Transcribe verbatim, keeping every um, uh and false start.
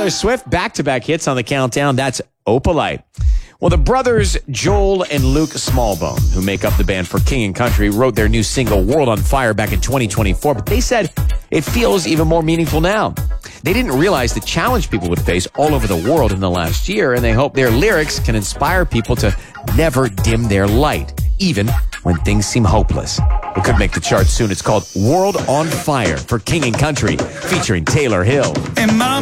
Taylor Swift, back-to-back hits on the countdown. That's Opalite. Well, the brothers Joel and Luke Smallbone, who make up the band for King and Country, wrote their new single World on Fire back in twenty twenty-four, but they said it feels even more meaningful now. They didn't realize the challenge people would face all over the world in the last year, and they hope their lyrics can inspire people to never dim their light, even when things seem hopeless. It could make the charts soon. It's called World on Fire for King and Country, featuring Taylor Hill. And I'm